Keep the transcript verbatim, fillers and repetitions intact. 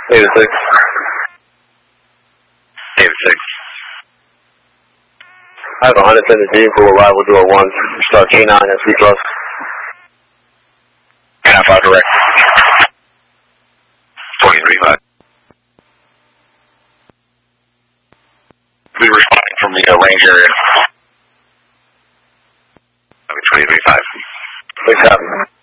David six. David six. I have one hundred seventeen for arrival door one. Start K nine at C plus. K nine five direct. twenty-three five. We responding from the uh, range area. twenty-three five. What's happening?